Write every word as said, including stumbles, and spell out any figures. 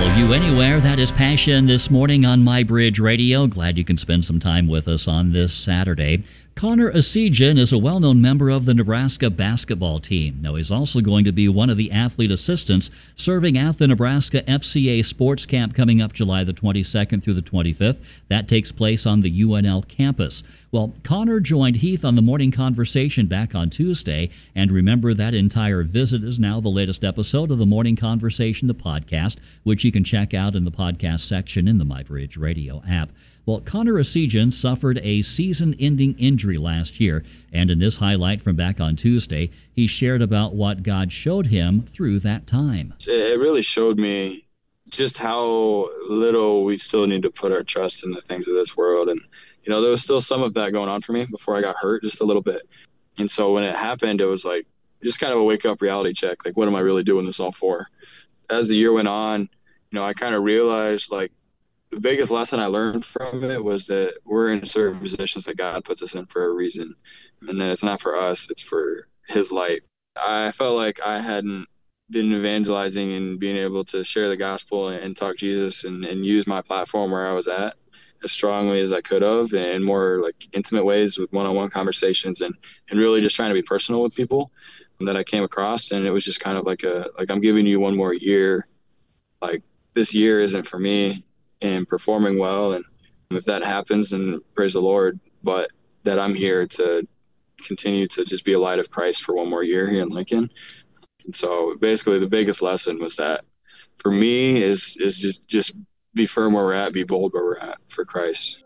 follow you anywhere. That is Passion this morning on My Bridge Radio. Glad you can spend some time with us on this Saturday. Connor Essegian is a well-known member of the Nebraska basketball team. Now, he's also going to be one of the athlete assistants serving at the Nebraska F C A Sports Camp coming up July the twenty-second through the twenty-fifth. That takes place on the U N L campus. Well, Connor joined Heath on the Morning Conversation back on Tuesday, and remember that entire visit is now the latest episode of the Morning Conversation, the podcast, which you can check out in the podcast section in the MyBridge Radio app. Well, Connor Essegian suffered a season-ending injury last year, and in this highlight from back on Tuesday, he shared about what God showed him through that time. It really showed me just how little we still need to put our trust in the things of this world. And, you know, there was still some of that going on for me before I got hurt, just a little bit. And so when it happened, it was like just kind of a wake-up reality check. Like, what am I really doing this all for? As the year went on, you know, I kind of realized, like, the biggest lesson I learned from it was that we're in certain positions that God puts us in for a reason. And then it's not for us, it's for his light. I felt like I hadn't been evangelizing and being able to share the gospel and talk Jesus and, and use my platform where I was at as strongly as I could have, and in more like intimate ways with one-on-one conversations, and, and really just trying to be personal with people that I came across. And it was just kind of like a, like, I'm giving you one more year. Like, this year isn't for me and performing well. And if that happens, then praise the Lord, but that I'm here to continue to just be a light of Christ for one more year here in Lincoln. And so basically the biggest lesson was that for me is, is just, just be firm where we're at, be bold where we're at for Christ.